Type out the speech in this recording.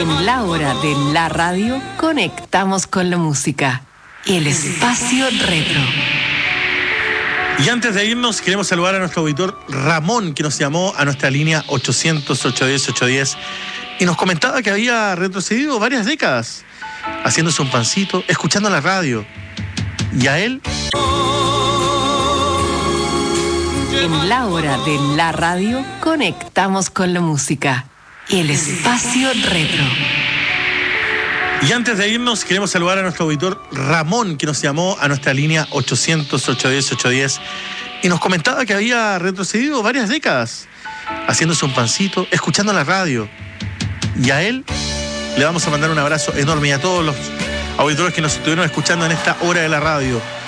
En la hora de la radio, conectamos con la música. El espacio retro. Y antes de irnos, queremos saludar a nuestro auditor Ramón, que nos llamó a nuestra línea 800-810-810 y nos comentaba que había retrocedido varias décadas haciéndose un pancito, escuchando la radio. Y a él... En la hora de la radio, conectamos con la música. El espacio retro. Y antes de irnos, queremos saludar a nuestro auditor Ramón, que nos llamó a nuestra línea 800-810-810 y nos comentaba que había retrocedido varias décadas haciéndose un pancito, escuchando la radio. Y a él le vamos a mandar un abrazo enorme, y a todos los auditores que nos estuvieron escuchando en esta hora de la radio.